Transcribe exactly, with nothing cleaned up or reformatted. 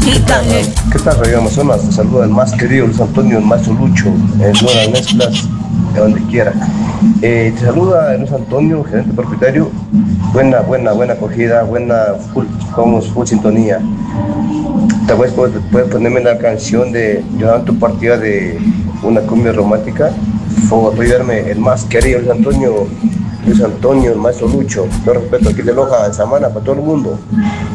¿Qué tal, Radio Amazonas? Te saluda el más querido Luis Antonio, el maestro Lucho, en todas las mezclas, de donde quiera. Eh, te saluda Luis Antonio, gerente propietario. Buena, buena, buena acogida, buena, full, como full sintonía. Tal vez puedes, puedes ponerme la canción de Llorando tu partida de una cumbia romántica. Por apoyarme, el más querido Luis Antonio, Luis Antonio, el maestro Lucho. Yo respeto aquí de Loja, de Samana, para todo el mundo.